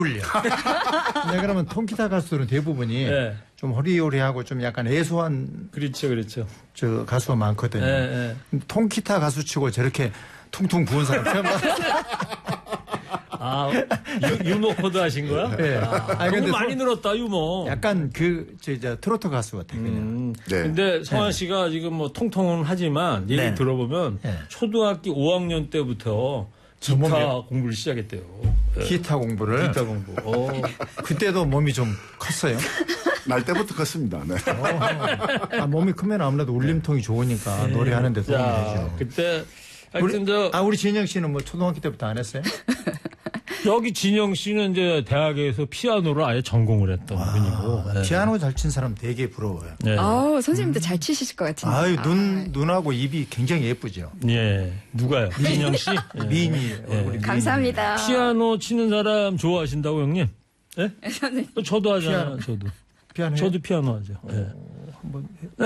울려. 네, 그러면 통기타 가수들은 대부분이 네. 좀 호리호리하고 좀 약간 애소한 그렇죠. 저 가수가 많거든요. 네. 통기타 가수치고 저렇게 퉁퉁 부은 사람 처음 봤어요. 아, 유머 코드 하신 거야? 네. 너무 근데 많이 늘었다, 유머. 약간 저 트로트 가수 같아, 그냥. 네. 근데 성환 씨가 지금 뭐 통통은 하지만 얘기 네. 들어보면 네. 초등학교 5학년 때부터 기타 몸이요? 공부를 시작했대요. 네. 기타 공부를. 기타 공부. 그때도 몸이 좀 컸어요. 날 때부터 컸습니다. 네. 몸이 크면 아무래도 울림통이 좋으니까 노래하는 데 도움이 자, 되죠. 그때 하여튼 우리 진영 씨는 뭐 초등학교 때부터 안 했어요? 여기 진영 씨는 이제 대학에서 피아노를 아예 전공을 했던 분이고. 네. 피아노 잘 친 사람 되게 부러워요. 네. 아우, 선생님도 잘 치실 것 같은데. 아유, 눈하고 입이 굉장히 예쁘죠. 예. 누가요? 진영 씨? 예. 미인이, 얼굴이 감사합니다. 피아노 치는 사람 좋아하신다고, 형님? 예? 선생님. 저도 하잖아요, 저도. 피아노. 저도 피아노 하죠. 예. 한번.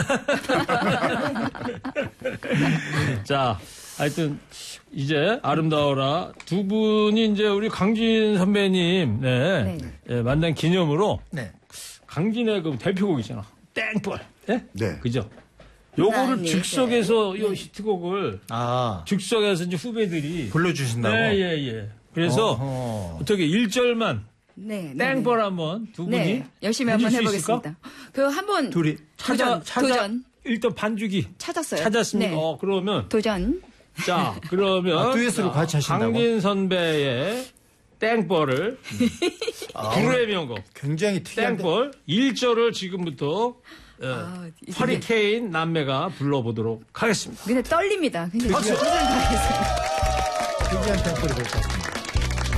자, 하여튼, 이제 아름다워라. 두 분이 이제 우리 강진 선배님, 네. 예, 만난 기념으로 네. 강진의 그 대표곡 있잖아. 땡벌. 예? 네. 그죠? 요거를 네, 즉석에서 요 히트곡을 즉석에서 이제 후배들이 불러주신다고? 예. 그래서 어허. 어떻게 1절만 네. 땡벌 한번 두 분이 네. 열심히 한번 해줄 수 있을까? 해보겠습니다. 그 한번 둘이. 도전. 일단 반주기 찾았어요. 찾았습니다. 네. 그러면 도전. 자, 그러면 듀엣으로 같이 하신다고? 강진 선배의 땡벌을 불후의 명곡 굉장히 특이한데. 땡벌 1절을 지금부터 허리케인 남매가 불러보도록 하겠습니다. 근데 떨립니다. 근데 박수! 도전 다 하겠습니다. 특이한 템포를 될 것 같습니다.